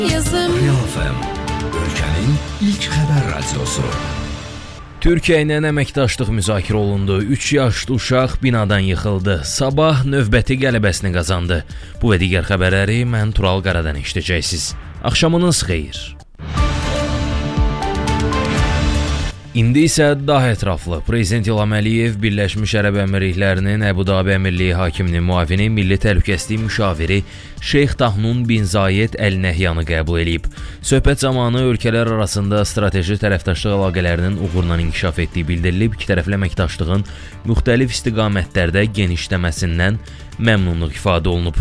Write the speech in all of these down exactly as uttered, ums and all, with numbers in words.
Real F M, ölkənin ilk xəbər radiosu. Türkiyə ilə əməkdaşlıq müzakirə olundu. üç yaşlı uşaq binadan yıxıldı. Sabah növbəti qələbəsini qazandı. Bu və digər xəbərləri mən Tural Qaradan eşidəcəksiniz. Axşamınız xeyir. İndi isə daha ətraflı. Prezident İlham Əliyev Birləşmiş Ərəb Əmirliklərinin Əbu-Dabi Əmirliyi hakiminin müavini, Milli Təhlükəsizlik müşaviri Şeyx Tahnun bin Zayed Əl-Nəhyanı qəbul edib. Söhbət zamanı ölkələr arasında strateji tərəfdaşlıq əlaqələrinin uğurla inkişaf etdiyi bildirilib. İkitərəfli əməkdaşlığın müxtəlif istiqamətlərdə genişləməsindən məmnunluq ifadə olunub.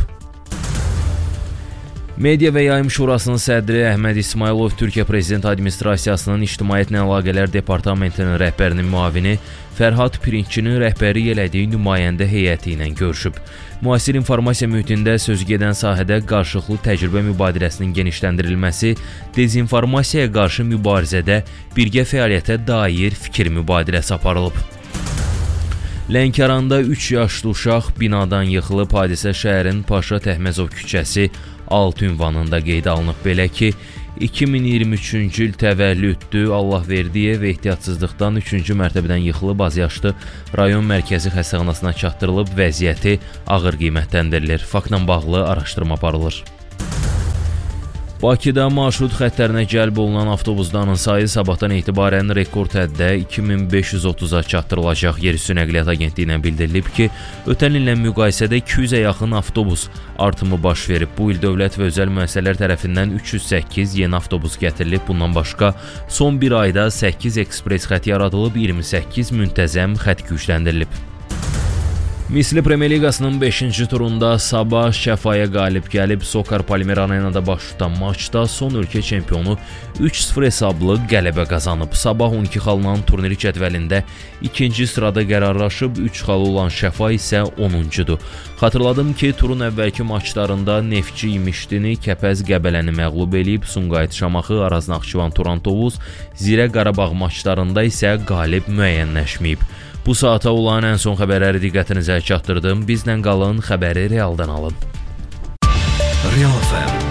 Media və Yayım Şurasının sədri Əhməd İsmailov Türkiyə Prezident Administrasiyasının İctimaiyyətlə Əlaqələr Departamentinin rəhbərinin müavini Fərhad Pirinçinin rəhbərlik elədiyi nümayəndə heyəti ilə görüşüb. Müasir informasiya mühitində sözügedən sahədə qarşılıqlı təcrübə mübadiləsinin genişləndirilməsi, dezinformasiyaya qarşı mübarizədə birgə fəaliyyətə dair fikir mübadiləsi aparılıb. Lənkəranda üç yaşlı uşaq binadan yıxılıb. Hadisə şəhərin Paşa Təhməzov küçəsi altı ünvanında qeydə alınıb. Belə ki, iki min iyirmi üçüncü il təvəllüddü Allahverdiyev və ehtiyatsızlıqdan üçüncü mərtəbədən yıxılıb, azyaşlı rayon mərkəzi xəstəxanasına çatdırılıb, vəziyyəti ağır qiymətləndirilir. Faktla bağlı araşdırma aparılır. Bakıda marşrut xəttlərinə cəlb olunan avtobusların sayı sabahdan etibarən rekord həddə iki min beş yüz otuz'a çatdırılacaq. Yerüstü Nəqliyyat Agentliyindən bildirilib ki, ötən illə müqayisədə iki yüzə yaxın avtobus artımı baş verib. Bu il dövlət və özəl müəssisələr tərəfindən üç yüz səkkiz yeni avtobus gətirilib. Bundan başqa son bir ayda səkkiz ekspres xətt yaradılıb, iyirmi səkkiz müntəzəm xətt gücləndirilib. Misli Premyer Liqasının beşinci turunda Sabah Şəfaya qalib gəlib. Sokar Polimer Arenada baş tutan maçda son ölkə çempionu üç sıfır hesablı qələbə qazanıb. Sabah on iki xalınan turnir cədvəlində ikinci sırada qərarlaşıb, üç xalı olan Şəfa isə onuncudur. Xatırladım ki, turun əvvəlki maçlarında Neftçi İmişdini, Kəpəz Qəbələni məğlub eləyib. Sumqayıt Şamaxı, Araz Naxçıvan Turan-Tovuz, Zirə Qarabağ maçlarında isə qalib müəyyənləşməyib. Bu saata olan ən son xəbərləri diqqətinizə çatdırdım. Bizlə qalın, xəbəri realdan alın. Real F M.